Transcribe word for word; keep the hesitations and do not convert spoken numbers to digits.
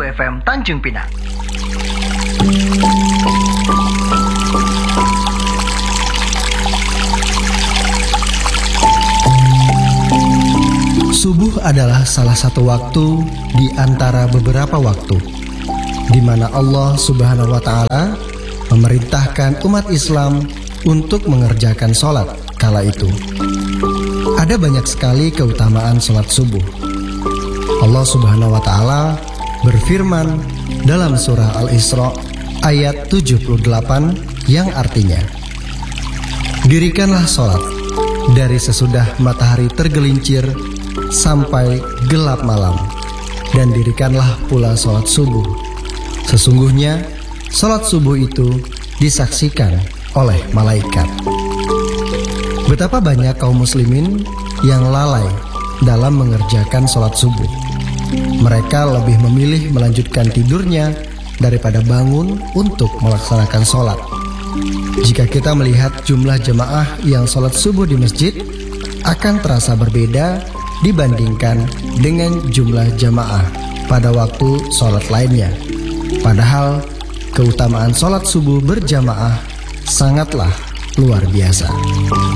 F M Tanjung Pinang. Subuh adalah salah satu waktu di antara beberapa waktu di mana Allah Subhanahu wa Ta'ala memerintahkan umat Islam untuk mengerjakan sholat kala itu. Ada banyak sekali keutamaan sholat subuh. Allah Subhanahu wa Ta'ala berfirman dalam surah Al-Isra ayat tujuh puluh delapan yang artinya, "Dirikanlah sholat dari sesudah matahari tergelincir sampai gelap malam, dan dirikanlah pula sholat subuh. Sesungguhnya sholat subuh itu disaksikan oleh malaikat." Betapa banyak kaum muslimin yang lalai dalam mengerjakan sholat subuh. Mereka lebih memilih melanjutkan tidurnya daripada bangun untuk melaksanakan sholat. Jika kita melihat jumlah jemaah yang sholat subuh di masjid, akan terasa berbeda dibandingkan dengan jumlah jamaah pada waktu sholat lainnya. Padahal keutamaan sholat subuh berjamaah sangatlah luar biasa.